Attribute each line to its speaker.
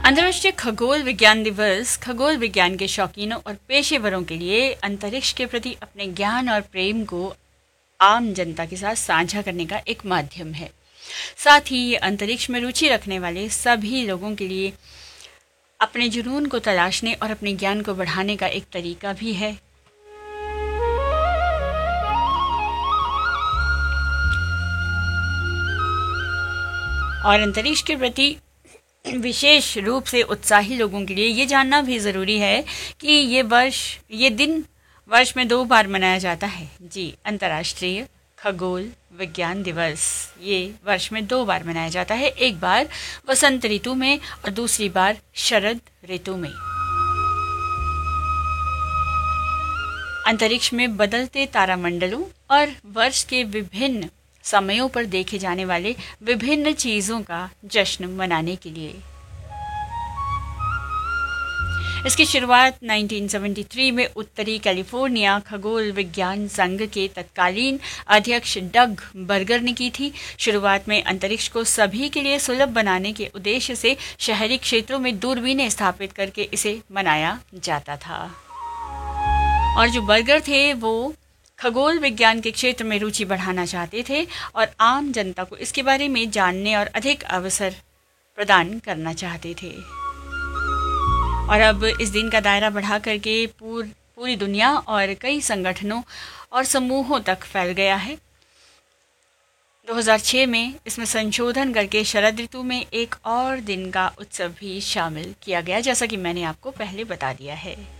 Speaker 1: अंतर्राष्ट्रीय खगोल विज्ञान दिवस खगोल विज्ञान के शौकीनों और पेशेवरों के लिए अंतरिक्ष के प्रति अपने ज्ञान और प्रेम को आम जनता के साथ साझा करने का एक माध्यम है। साथ ही ये अंतरिक्ष में रुचि रखने वाले सभी लोगों के लिए अपने जुनून को तलाशने और अपने ज्ञान को बढ़ाने का एक तरीका भी है। और अंतरिक्ष के प्रति विशेष रूप से उत्साही लोगों के लिए ये जानना भी ज़रूरी है कि ये दिन वर्ष में 2 बार मनाया जाता है। जी, अंतर्राष्ट्रीय खगोल विज्ञान दिवस ये वर्ष में 2 बार मनाया जाता है, एक बार वसंत ऋतु में और दूसरी बार शरद ऋतु में। अंतरिक्ष में बदलते तारामंडलों और वर्ष के विभिन्न समयों पर देखे जाने वाले विभिन्न चीजों का जश्न मनाने के लिए। इसकी शुरुआत 1973 में उत्तरी कैलिफोर्निया खगोल विज्ञान संघ के तत्कालीन अध्यक्ष डग बर्गर ने की थी। शुरुआत में अंतरिक्ष को सभी के लिए सुलभ बनाने के उद्देश्य से शहरी क्षेत्रों में दूरबीनें स्थापित करके इसे मनाया जाता था। और जो बर्गर थे वो खगोल विज्ञान के क्षेत्र में रुचि बढ़ाना चाहते थे और आम जनता को इसके बारे में जानने और अधिक अवसर प्रदान करना चाहते थे। और अब इस दिन का दायरा बढ़ा करके पूरी दुनिया और कई संगठनों और समूहों तक फैल गया है। 2006 में इसमें संशोधन करके शरद ऋतु में एक और दिन का उत्सव भी शामिल किया गया, जैसा कि मैंने आपको पहले बता दिया है।